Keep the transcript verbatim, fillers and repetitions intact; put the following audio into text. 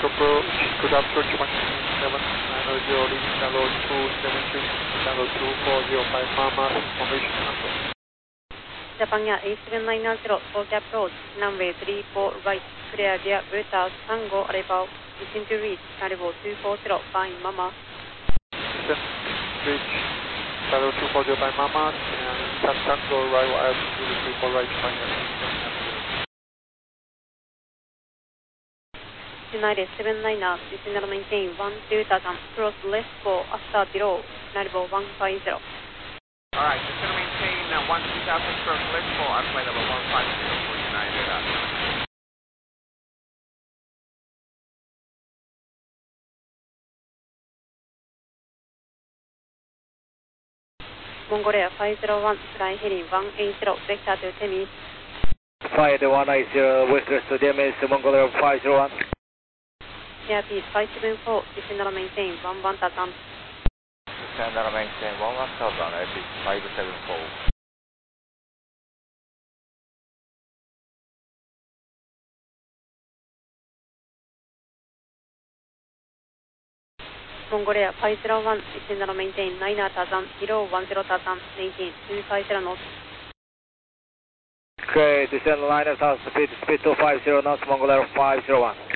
approach, good approach one seven nine zero, leading shallow two seven six, shallow two four zero five, Mama, formation control. Japan Air eight seven nine zero, Tokyo approach, runway three four right, clear via Butas, Tango, arrival, wishing to reach, arrival two four zero, fine, Mama. Reach, shallow two four zero five, Mama, and Tango, arrival altitude three four right, fine. United seven niner, descend and maintain one two thousand, cross left four, after below, level one five zero. Alright, descend and maintain uh, one two thousand, cross left four, at flight level one five zero for United. Uh, Mongolia five zero one, fly heading one eight zero, vector to Temis. Flight one eight zero, westward to Temis, Mongolia five zero one. Airspeed five seven four, descend and maintain one one thousand. Descend and maintain one one thousand, airspeed five seven four. Mongolia five zero one, descend and maintain nine thousand, below one zero thousand, maintain two five zero knots. Okay, descend nine thousand, speed, speed two five zero knots, Mongolia five zero one.